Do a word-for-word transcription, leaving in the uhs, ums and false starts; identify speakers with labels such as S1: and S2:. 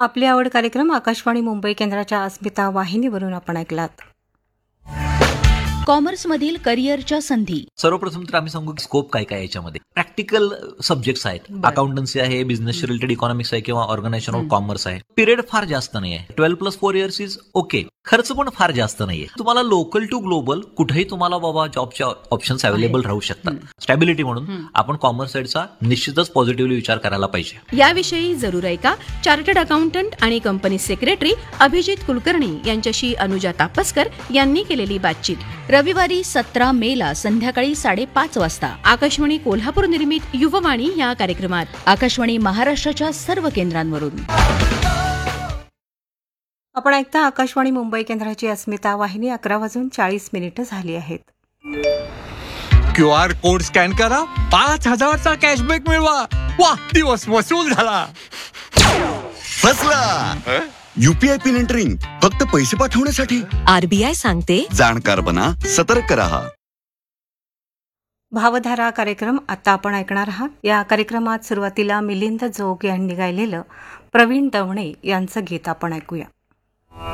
S1: आपली आवड कार्यक्रम आकाशवाणी मुंबई केंद्राच्या अस्मिता वाहिनीवरून आपण ऐकलात.
S2: कॉमर्समधील करिअरच्या संधी.
S3: सर्वप्रथम तर आम्ही सांगू की स्कोप काय काय याच्यामध्ये प्रॅक्टिकल सब्जेक्ट्स आहेत. अकाउंटन्सी आहे, बिझनेस रिलेटेड इकॉनॉमिक्स आहे किंवा ऑर्गनायझेशन ऑफ कॉमर्स आहे. पिरियड फार जास्त नाही आहे. Twelve plus four years is okay. खर्च पण फार जास्त नाहीये. तुम्हाला लोकल टू ग्लोबल कुठेही तुम्हाला बाबा जॉबच्या ऑप्शन्स अवेलेबल राहू शकतात. स्टॅबिलिटी म्हणून आपण कॉमर्स साईडचा निश्चितच पॉझिटिव्हली विचार करायला पाहिजे.
S4: याविषयी जरूर ऐका चार्टर्ड अकाउंटंट आणि कंपनी सेक्रेटरी अभिजित कुलकर्णी यांच्याशी अनुजा तापसकर यांनी केलेली बातचीत.
S2: रविवारी सतरा मे ला संध्याकाळी साडेपाच वाजता
S4: आकाशवाणी कोल्हापूर निर्मित युववाणी या कार्यक्रमात.
S2: आकाशवाणी महाराष्ट्राच्या सर्व केंद्रांवरून
S1: आपण ऐकता आकाशवाणी मुंबई केंद्राची अस्मिता वाहिनी. अकरा वाजून चाळीस मिनिटं झाली आहेत.
S5: क्यू आर कोड स्कॅन करा, पाच हजारचा कॅशबॅक मिळवा. वा, दिवस वसूल झाला.
S6: फसला. यूपीआय पिन एंटरिंग फक्त पैसे पाठवण्यासाठी.
S7: आरबीआय सांगते,
S6: जाणकार बना, सतर्क रहा.
S1: भावधारा कार्यक्रम आता आपण ऐकणार आहात. या कार्यक्रमात सुरुवातीला मिलिंद जोग यांनी गायलेलं प्रवीण दवणे यांचं गीत आपण ऐकूया.